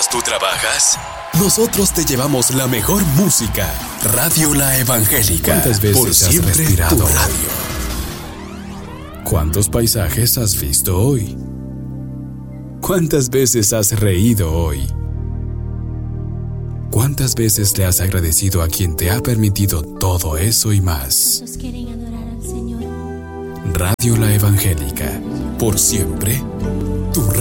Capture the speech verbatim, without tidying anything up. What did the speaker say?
nosotros tú trabajas? Nosotros te llevamos la mejor música. Radio La Evangélica. ¿Cuántas veces Por has siempre respirado? tu radio. ¿Cuántos paisajes has visto hoy? ¿Cuántas veces has reído hoy? ¿Cuántas veces le has agradecido a quien te ha permitido todo eso y más? ¿Cuántos quieren adorar al Señor? Radio La Evangélica. Por siempre